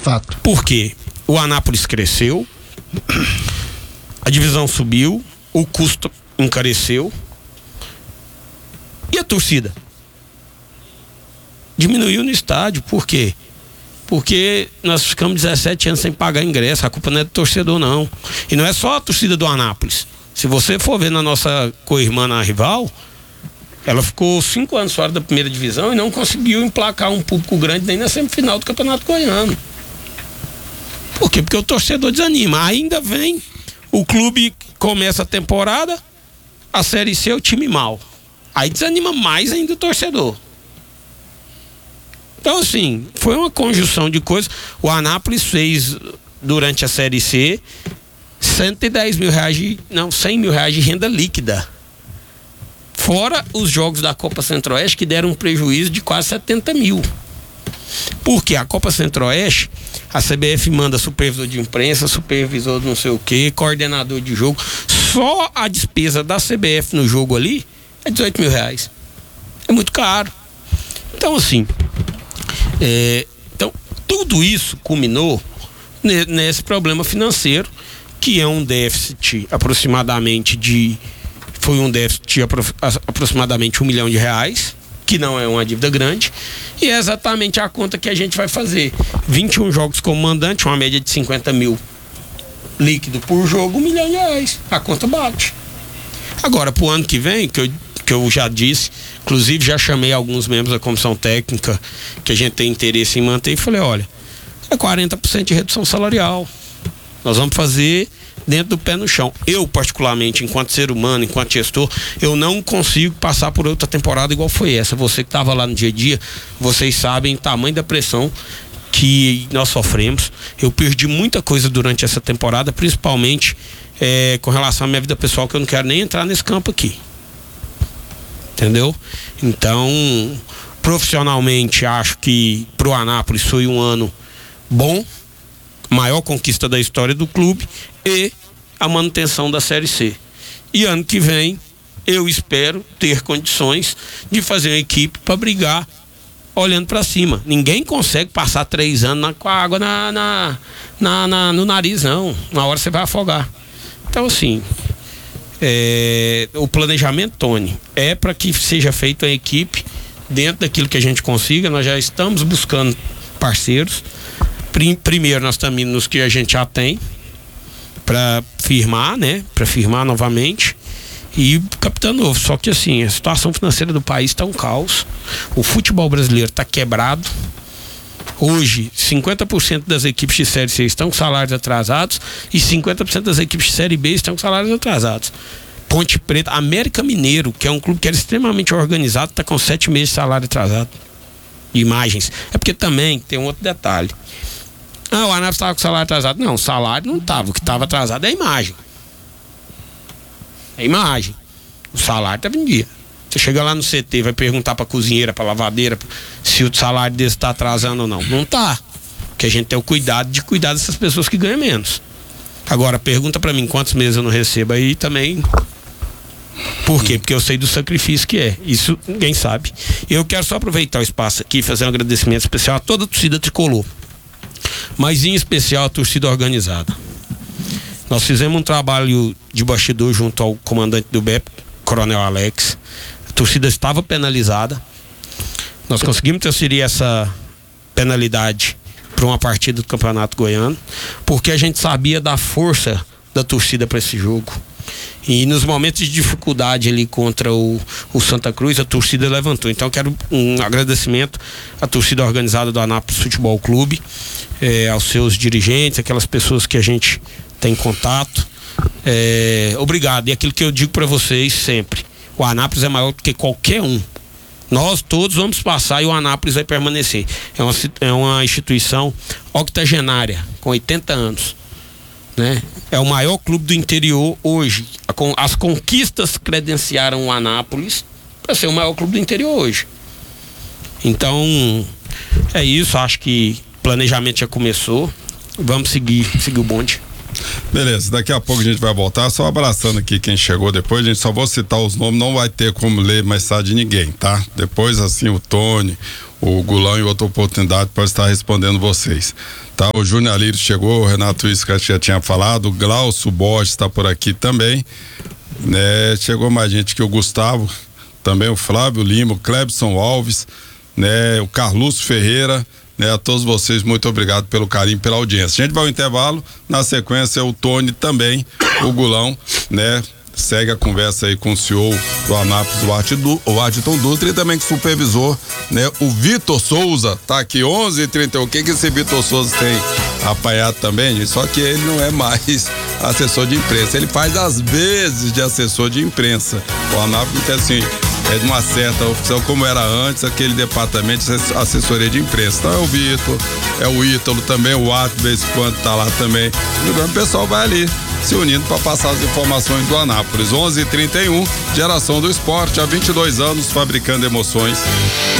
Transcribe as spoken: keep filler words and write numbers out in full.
fato. Por quê? O Anápolis cresceu, a divisão subiu, o custo encareceu e a torcida diminuiu no estádio. Por quê? Porque nós ficamos dezessete anos sem pagar ingresso. A culpa não é do torcedor, não. E não é só a torcida do Anápolis. Se você for ver na nossa co-irmã, na rival, ela ficou cinco anos fora da primeira divisão e não conseguiu emplacar um público grande nem na semifinal do Campeonato Goiano. Por quê? Porque o torcedor desanima. Ainda vem, o clube começa a temporada, a Série C é o time mal. Aí desanima mais ainda o torcedor. Então, assim, foi uma conjunção de coisas. O Anápolis fez, durante a Série C, cento e dez mil reais, de, não, cem mil reais de renda líquida. Fora os jogos da Copa Centro-Oeste, que deram um prejuízo de quase setenta mil. Porque a Copa Centro-Oeste, a C B F manda supervisor de imprensa, supervisor de não sei o que, coordenador de jogo. Só a despesa da C B F no jogo ali é dezoito mil reais. É muito caro. Então, assim, é, então, tudo isso culminou ne, nesse problema financeiro, que é um déficit aproximadamente de foi um déficit de apro, aproximadamente um milhão de reais, que não é uma dívida grande, e é exatamente a conta que a gente vai fazer. vinte e um jogos como mandante, uma média de cinquenta mil líquido por jogo, um milhão de reais. A conta bate. Agora, pro ano que vem, que eu, que eu já disse, inclusive já chamei alguns membros da comissão técnica que a gente tem interesse em manter, e falei, olha, é quarenta por cento de redução salarial. Nós vamos fazer dentro do pé no chão. Eu, particularmente, enquanto ser humano, enquanto gestor, eu não consigo passar por outra temporada igual foi essa. Você que estava lá no dia a dia, vocês sabem o tamanho da pressão que nós sofremos. Eu perdi muita coisa durante essa temporada, principalmente é, com relação à minha vida pessoal, que eu não quero nem entrar nesse campo aqui. Entendeu? Então, profissionalmente, acho que pro Anápolis foi um ano bom, maior conquista da história do clube, e a manutenção da Série C. E ano que vem eu espero ter condições de fazer uma equipe para brigar olhando para cima. Ninguém consegue passar três anos na, com a água na, na, na, na, no nariz, não. Na hora você vai afogar. Então, assim, é, o planejamento, Tony, é para que seja feita uma equipe dentro daquilo que a gente consiga. Nós já estamos buscando parceiros. Primeiro nós estamos indo nos que a gente já tem para firmar, né? Para firmar novamente e capitão novo. Só que assim, a situação financeira do país está um caos. O futebol brasileiro está quebrado. Hoje, cinquenta por cento das equipes de Série C estão com salários atrasados e cinquenta por cento das equipes de Série B estão com salários atrasados. Ponte Preta, América Mineiro, que é um clube que era extremamente organizado, está com sete meses de salário atrasado. Imagens. É porque também tem um outro detalhe. Ah, o Anápolis estava com salário atrasado. Não, o salário não estava. O que estava atrasado é a imagem. É a imagem. O salário estava em dia. Você chega lá no C T, vai perguntar para a cozinheira, para a lavadeira, se o salário desse está atrasando ou não. Não está. Porque a gente tem o cuidado de cuidar dessas pessoas que ganham menos. Agora, pergunta para mim quantos meses eu não recebo aí também. Por quê? Porque eu sei do sacrifício que é. Isso ninguém sabe. Eu quero só aproveitar o espaço aqui e fazer um agradecimento especial a toda a torcida tricolor, mas em especial a torcida organizada. Nós fizemos um trabalho de bastidor junto ao comandante do B E P, Coronel Alex. A torcida estava penalizada. Nós conseguimos transferir essa penalidade para uma partida do Campeonato Goiano, porque a gente sabia da força da torcida para esse jogo. E nos momentos de dificuldade ali contra o, o Santa Cruz, a torcida levantou. Então eu quero um agradecimento à torcida organizada do Anápolis Futebol Clube, eh, aos seus dirigentes, aquelas pessoas que a gente tem contato. Eh, obrigado. E aquilo que eu digo para vocês sempre: o Anápolis é maior do que qualquer um. Nós todos vamos passar e o Anápolis vai permanecer. É uma, é uma instituição octogenária, com oitenta anos. Né? É o maior clube do interior hoje. As conquistas credenciaram o Anápolis para ser o maior clube do interior hoje. Então é isso, acho que o planejamento já começou. Vamos seguir, seguir o bonde. Beleza, daqui a pouco a gente vai voltar, só abraçando aqui quem chegou depois. A gente só vou citar os nomes, não vai ter como ler mensagem de ninguém, tá? Depois assim o Tony, o Gulão em outra oportunidade pode estar respondendo vocês. Tá, o Júnior Alírio chegou, o Renato Isca já tinha falado, o Glaucio Borges está por aqui também, né? Chegou mais gente que o Gustavo, também o Flávio Lima, o Clebson Alves, né? O Carlos Ferreira, né? A todos vocês, muito obrigado pelo carinho, pela audiência. A gente vai ao intervalo, na sequência o Tony também, o Gulão, né? Segue a conversa aí com o C E O do Anápolis, o, Artidu, o Arditon Dutra, e também com o supervisor, né? O Vitor Souza, tá aqui, onze e trinta. O que que esse Vitor Souza tem apanhado também, gente? Só que ele não é mais assessor de imprensa, ele faz às vezes de assessor de imprensa. O Anápolis tem assim, é de uma certa opção, como era antes, aquele departamento de assessoria de imprensa. Então é o Vitor, é o Ítalo também, o Ato, de vez em quando tá lá também. O pessoal vai ali se unindo para passar as informações do Anápolis. onze e trinta e um, geração do esporte, há vinte e dois anos fabricando emoções.